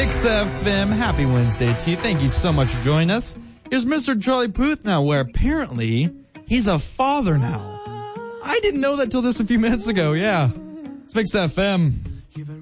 Mix FM. Happy Wednesday to you. Thank you so much for joining us. Here's Mr. Charlie Puth now, where apparently he's a father now. I didn't know that till just a few minutes ago. Yeah. It's Mix FM.